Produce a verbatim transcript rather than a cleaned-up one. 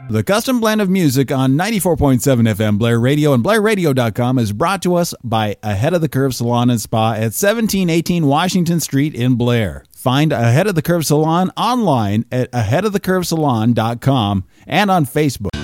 The Custom Blend of Music on ninety-four point seven F M Blair Radio and Blair Radio dot com is brought to us by Ahead of the Curve Salon and Spa at seventeen eighteen Washington Street in Blair. Find Ahead of the Curve Salon online at ahead of the curve salon dot com and on Facebook.